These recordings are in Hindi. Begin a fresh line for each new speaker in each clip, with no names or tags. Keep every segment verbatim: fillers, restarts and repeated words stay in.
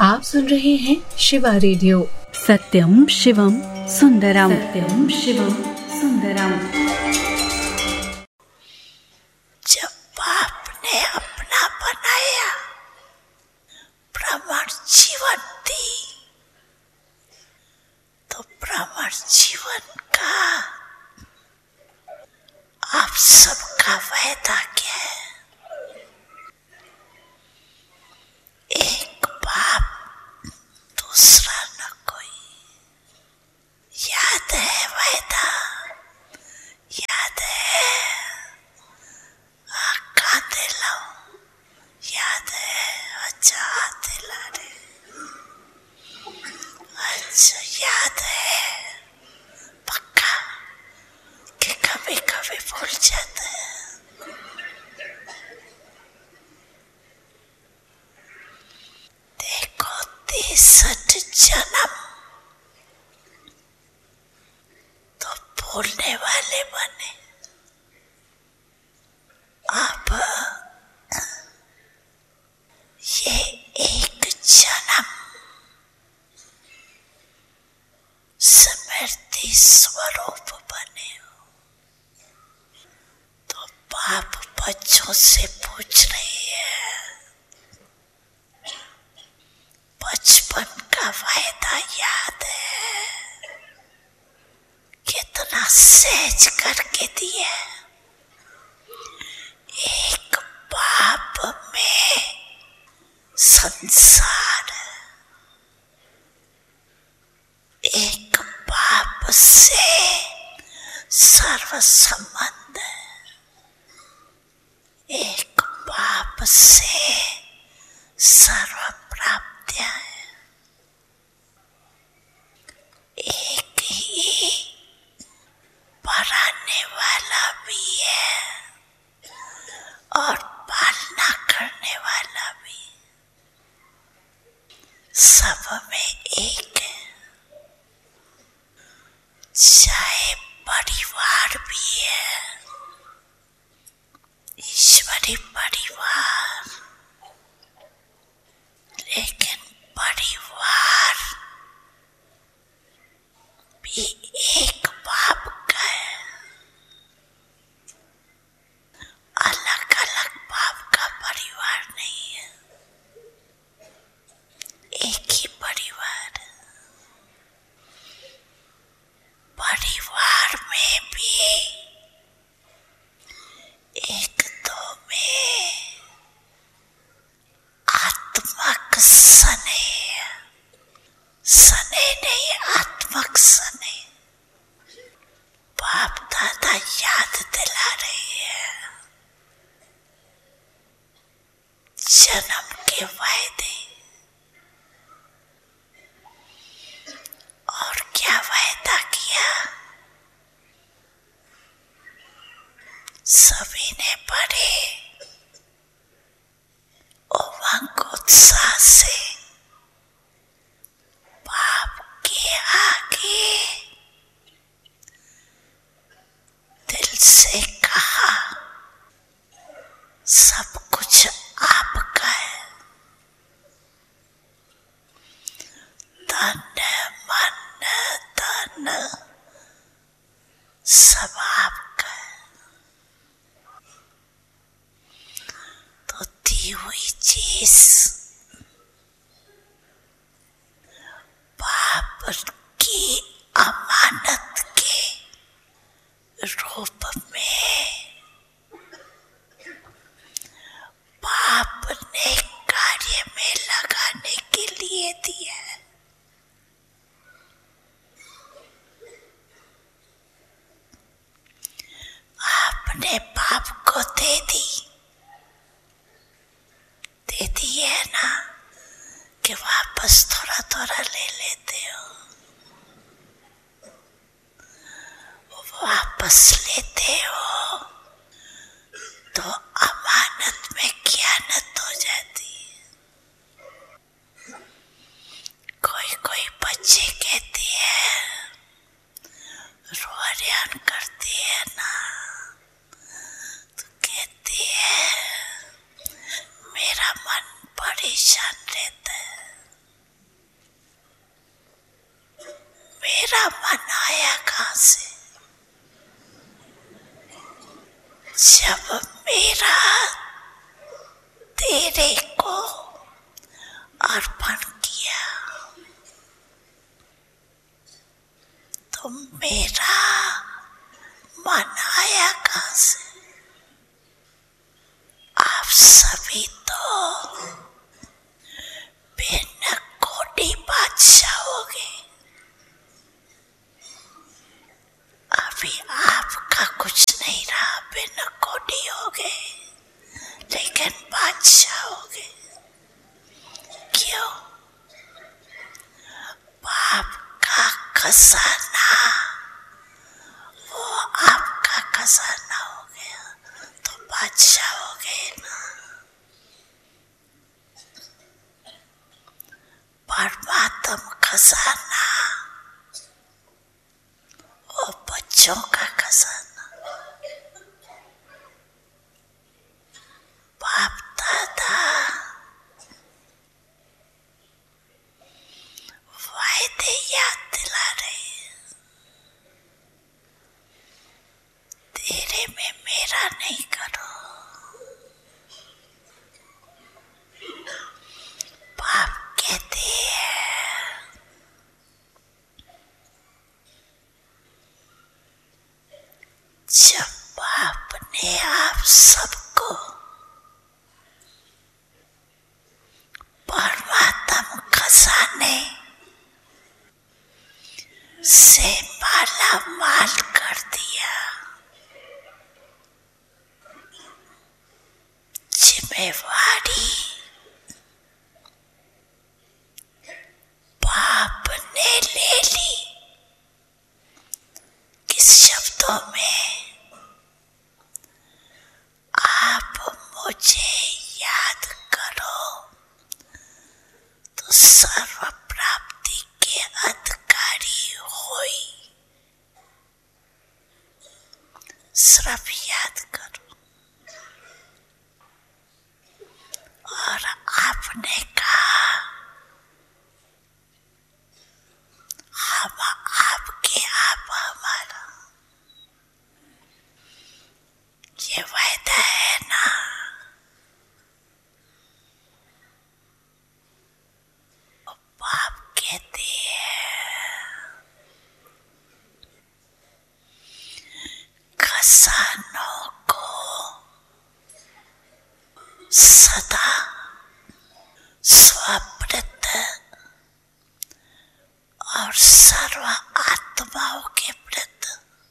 आप सुन रहे हैं शिवा रेडियो।
सत्यम शिवम सुंदरम, सत्यम शिवम सुंदरम।
जब बाप ने अपना बनाया ब्राह्मण जीवन दी, तो ब्राह्मण जीवन का आप सबका वायदा क्या है? एक बाप दूसरा न कोई। याद है वायदा? याद है? आका दिलाऊं? याद है? अच्छा दिला रे। अच्छा याद है पक्का कि कभी कभी भूल जाते हैं। देखो तिरसठ जन्म तो भूलने वाले बने, अब ये एक जन्म स्मृति स्वरूप बने हो। तो बाप बच्चों से पूछ रही है, बचपन का वायदा याद है? कितना सहज करके दिया। एक बाप में संसार, एक बाप से सर्व संबंध, एक बाप से सर्व प्राप्तियां है। एक ही पढ़ाने वाला भी है और पालना करने वाला भी। सब में एक है। चाहे परिवार भी है, ईश्वरी परिवार, लेकिन परिवार भी एक बाप का है। अलग अलग बाप का परिवार नहीं है, एक ही परिवार है। परिवार में भी एक दो में आत्मक स्नेह, स्नेह नहीं आत्मक स्नेह। बाप दादा याद दिला रही है जन्म के वायदे। और क्या वायदा किया? सभी ने पढ़े उमंग उत्साह से। बाप के आगे दिल से कहा, सब कुछ आपका है। तन मन धन सब आपका है। तो दी हुई चीज बाप की अमानत के रूप में बाप ने कार्य में लगाने के लिए दिया है। आपने बाप को दे दी, दे दी है ना, कि वापस थोड़ा थोड़ा ले लेते हो। वापस लेते हो तो अमानत में खयानत हो जाती है। कोई कोई बच्चे कहती है, रोयान करती है ना, तो कहती है मेरा मन परेशान रहता है। खजाना वो आपका खजाना हो गया तो बादशाह हो गए ना। परमात्म खजाना वो बच्चों का खजाना, बाप दादा वायदे याद दिला रहे हैं। तेरे में मेरा नहीं करो। बाप कहते हैं जब बाप ने आप सबको परमात्म खजाने से माला माल कर दिया, जिम्मेवारी बाप ने ले ली। किस शब्दों में? आप मुझे याद करो तो सर्व प्राप्ति के अधिकारी होई। सिर्फ याद करो। और आपने कहा हम आपके, आप हमारा। ये वायदा है ना। बाप कहते हैं खजानों को सदा स्वप्रत और सर्व आत्माओं के प्रति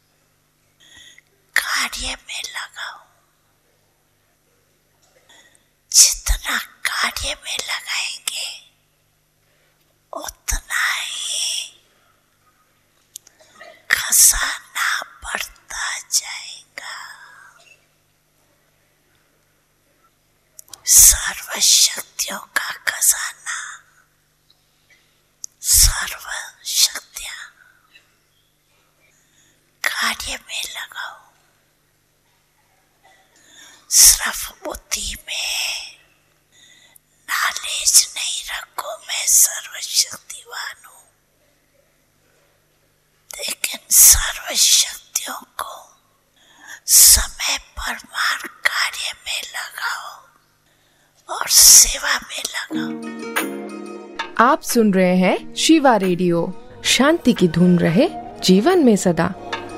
कार्य में लगाओ। जितना कार्य में लगाएंगे उतना ही खजाना बढ़ता जाएगा। सर्व शक्तियों का खजाना, सर्व शक्तियां कार्य में लगाओ। सिर्फ बुद्धि में नॉलेज नहीं रखो मैं सर्वशक्तिवान हूं, लेकिन सर्व शक्तियों को समय पर मान कार्य में लगाओ और सेवा में लगाओ।
आप सुन रहे हैं शिवा रेडियो। शांति की धुन रहे जीवन में सदा।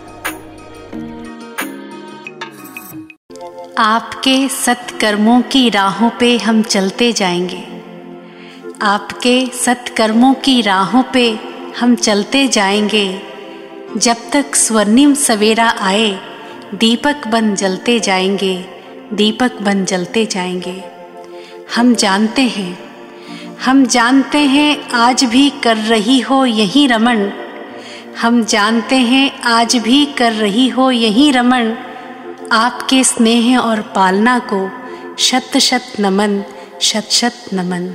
आपके सत्कर्मों की राहों पे हम चलते जाएंगे। आपके सत्कर्मों की राहों पे हम चलते जाएंगे। जब तक स्वर्णिम सवेरा आए दीपक बन जलते जाएंगे, दीपक बन जलते जाएंगे। हम जानते हैं, हम जानते हैं आज भी कर रही हो यही रमण। हम जानते हैं आज भी कर रही हो यही रमण। आपके स्नेह और पालना को शत शत नमन, शत शत नमन।